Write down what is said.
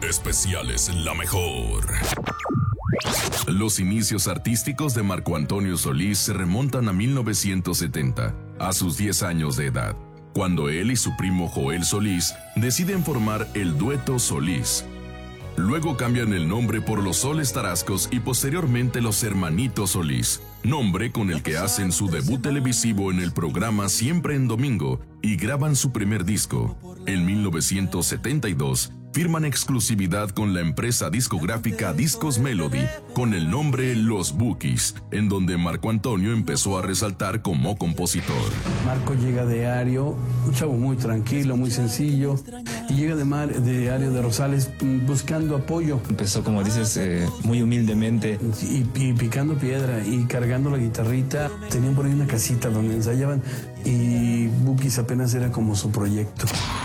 Especiales en La Mejor. Los inicios artísticos de Marco Antonio Solís se remontan a 1970, a sus 10 años de edad, cuando él y su primo Joel Solís deciden formar el dueto Solís. Luego cambian el nombre por los Soles Tarascos y posteriormente los Hermanitos Solís, nombre con el que hacen su debut televisivo en el programa Siempre en Domingo y graban su primer disco. En 1972, firman exclusividad con la empresa discográfica Discos Melody con el nombre Los Bukis, en donde Marco Antonio empezó a resaltar como compositor. Marco llega de Ario, un chavo muy tranquilo, muy sencillo, y llega de Ario de Rosales buscando apoyo. Empezó, como dices, muy humildemente. Y picando piedra y cargando la guitarrita. Tenían por ahí una casita donde ensayaban y Bukis apenas era como su proyecto.